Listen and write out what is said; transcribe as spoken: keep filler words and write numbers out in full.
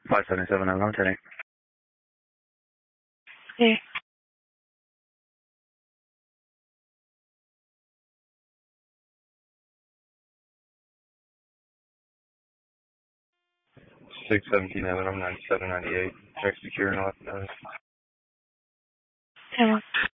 five seventy-seven, I'm Lieutenant. Hey. six seventeen, I'm ninety-seven ninety-eight. Check secure and all that. Hey,